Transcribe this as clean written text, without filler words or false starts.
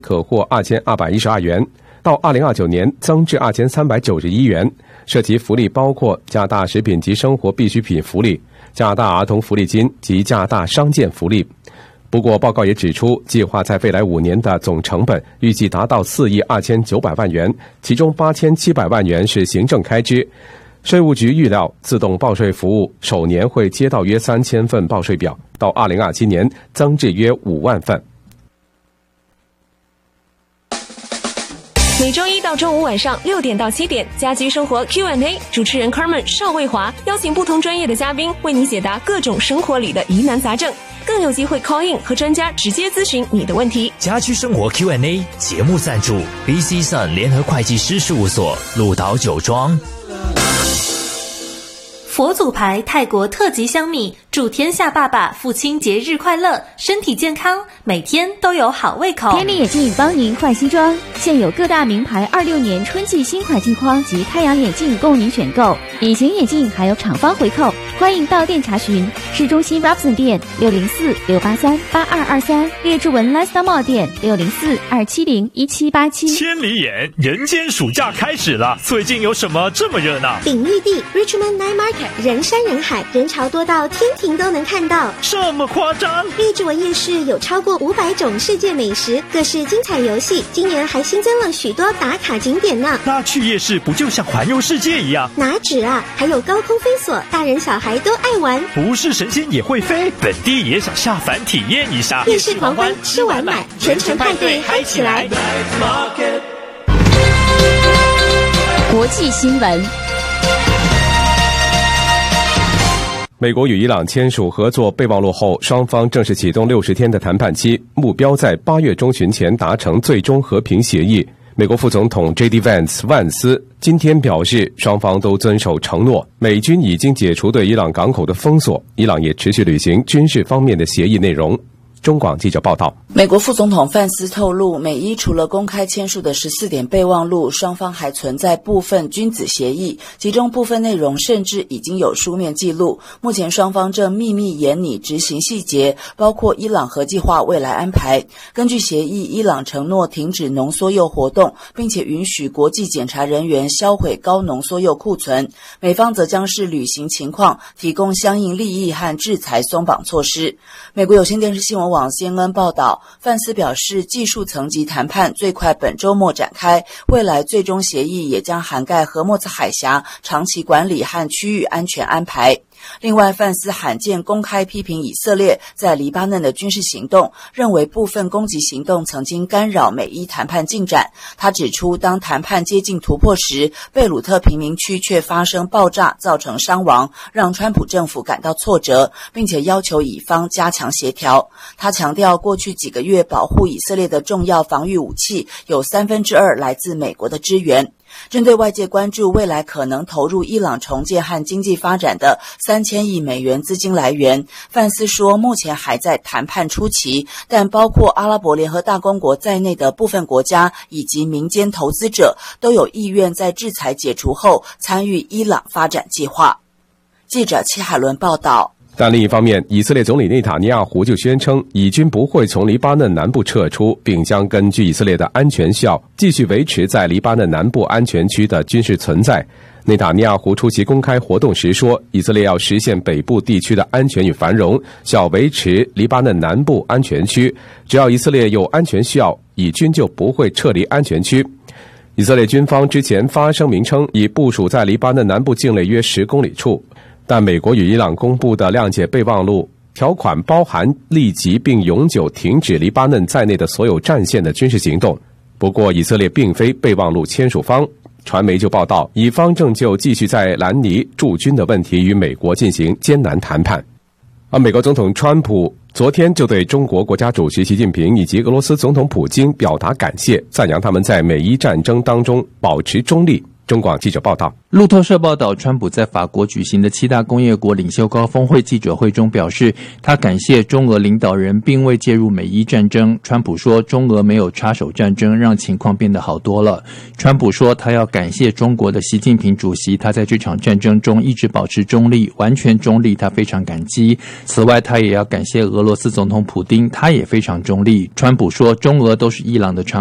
可获2212元，到2029年增至2391元。涉及福利包括加大食品及生活必需品福利、加大儿童福利金及加大商建福利。不过，报告也指出，计划在未来5年的总成本预计达到4亿2900万元，其中8700万元是行政开支。税务局预料，自动报税服务首年会接到约3000份报税表，到2027年增至约5万份。 每周一到周五晚上6点到7点，家居生活 Q&A， 主持人 Carmen 邵卫华邀请不同专业的嘉宾为你解答各种生活里的疑难杂症，更有机会 call in 和专家直接咨询你的问题。 家居生活 Q&A 节目赞助 BC Sun 联合会计师事务所，鹿岛酒庄。 佛祖牌泰国特级香米，祝天下爸爸父亲节日快乐，身体健康，每天都有好胃口。 天利眼镜帮您换新装，现有各大名牌26年春季新款镜框及太阳眼镜供您选购，隐形眼镜还有厂方回扣，欢迎到店查询。市中心 Robson 店604-683-8223，列治文 Lifestyle Mall 店604-270-1787。 千里眼，人间暑假开始了，最近有什么这么热闹？ 鼎立地 Richmond Night Market 人山人海，人潮多到天庭都能看到。 这么夸张？ 列治文夜市有超过500种世界美食，各式精彩游戏，今年还新增了许多打卡景点呢。 那去夜市不就像环游世界一样？ 哪止啊，还有高空飞索，大人小孩都爱玩。 不是神仙也会飞，本地也想下凡体验一下。 夜市狂欢，吃完买，全城派对嗨起来。 国际新闻。 美国与伊朗签署合作备忘录后，双方正式启动60天的谈判期，目标在8月中旬前达成最终和平协议。美国副总统 J.D. Vance 万斯今天表示，双方都遵守承诺，美军已经解除对伊朗港口的封锁，伊朗也持续履行军事方面的协议内容。中广记者报道， 美国副总统范斯透露，美伊除了公开签署的14点备忘录，双方还存在部分君子协议，其中部分内容甚至已经有书面记录。目前双方正秘密研拟执行细节，包括伊朗核计划未来安排。根据协议，伊朗承诺停止浓缩铀活动，并且允许国际检查人员销毁高浓缩铀库存，美方则将视履行情况提供相应利益和制裁松绑措施。美国有线电视新闻网 CNN 报道，范斯表示，技术层级谈判最快本周末展开，未来最终协议也将涵盖荷默兹海峡长期管理和区域安全安排。另外，范斯罕见公开批评以色列在黎巴嫩的军事行动，认为部分攻击行动曾经干扰美伊谈判进展。他指出，当谈判接近突破时，贝鲁特贫民区却发生爆炸，造成伤亡，让川普政府感到挫折，并且要求以方加强协调。他强调，过去几个月保护以色列的重要防御武器有2/3来自美国的支援。针对外界关注未来可能投入伊朗重建和经济发展的3000亿美元资金来源，范斯说，目前还在谈判初期，但包括阿拉伯联合大公国在内的部分国家以及民间投资者都有意愿在制裁解除后参与伊朗发展计划。记者戚海伦报道。 但另一方面，以色列总理内塔尼亚胡就宣称，以军不会从黎巴嫩南部撤出，并将根据以色列的安全需要，继续维持在黎巴嫩南部安全区的军事存在。内塔尼亚胡出席公开活动时说，以色列要实现北部地区的安全与繁荣，需要维持黎巴嫩南部安全区。只要以色列有安全需要，以军就不会撤离安全区。以色列军方之前发声明称，已部署在黎巴嫩南部境内约10公里处。但美国与伊朗公布的谅解备忘录条款包含立即并永久停止黎巴嫩在内的所有战线的军事行动。不过，以色列并非备忘录签署方。传媒就报道，以方正就继续在兰尼驻军的问题与美国进行艰难谈判。而美国总统川普昨天就对中国国家主席习近平以及俄罗斯总统普京表达感谢，赞扬他们在美伊战争当中保持中立。 中广记者报道。 路透社报道，川普在法国举行的7大工业国领袖高峰会记者会中表示，他感谢中俄领导人并未介入美伊战争。川普说，中俄没有插手战争，让情况变得好多了。川普说，他要感谢中国的习近平主席，他在这场战争中一直保持中立，完全中立，他非常感激。此外，他也要感谢俄罗斯总统普丁，他也非常中立。川普说，中俄都是伊朗的